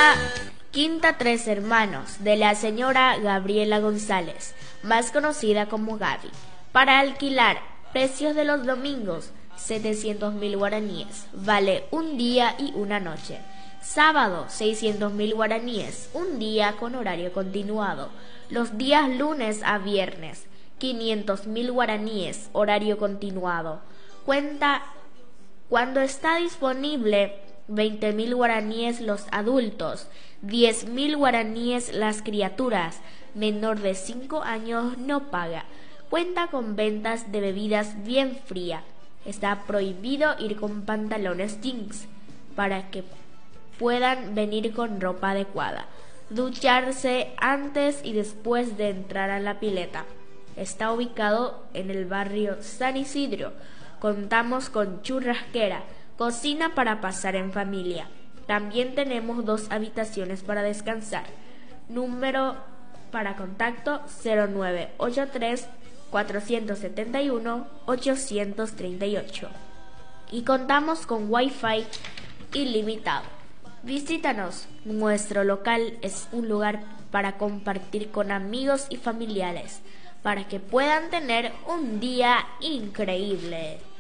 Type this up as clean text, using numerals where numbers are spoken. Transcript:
Quinta Tres Hermanos, de la señora Gabriela González, más conocida como Gaby. Para alquilar, precios de los domingos, 700.000 guaraníes, vale un día y una noche. Sábado, 600.000 guaraníes, un día con horario continuado. Los días lunes a viernes, 500.000 guaraníes, horario continuado. Cuenta cuando está disponible, 20.000 guaraníes los adultos, 10.000 guaraníes las criaturas. Menor de 5 años no paga. Cuenta con ventas de bebidas bien fría. Está prohibido ir con pantalones jeans para que puedan venir con ropa adecuada. Ducharse antes y después de entrar a la pileta. Está ubicado en el barrio San Isidro. Contamos con churrasquera, cocina para pasar en familia. También tenemos 2 habitaciones para descansar. Número para contacto 0983 471 838. Y contamos con Wi-Fi ilimitado. Visítanos. Nuestro local es un lugar para compartir con amigos y familiares, para que puedan tener un día increíble.